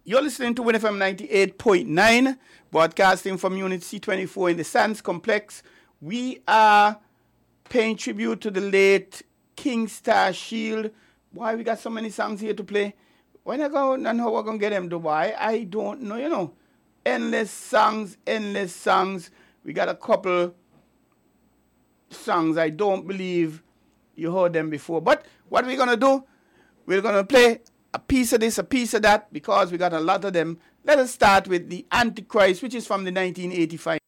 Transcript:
You're listening to Win FM 98.9, broadcasting from Unit C24 in the Sands Complex. We are paying tribute to the late King Star Shield. Why we got so many songs here to play? When I go and how we're going to get them to why, I don't know, you know. Endless songs. We got a couple songs. I don't believe you heard them before. But what we're going to do, we're going to play a piece of this, a piece of that, because we got a lot of them. Let us start with the Antichrist, which is from the 1985.